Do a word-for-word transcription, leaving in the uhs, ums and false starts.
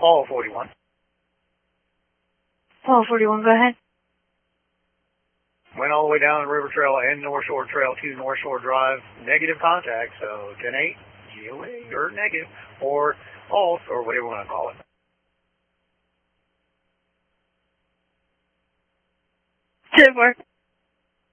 Paul forty-one. Paul forty-one, go ahead. Went all the way down River Trail and North Shore Trail to North Shore Drive. Negative contact, so ten eight, G O A, or negative, or false, or whatever you want to call it. Did it work?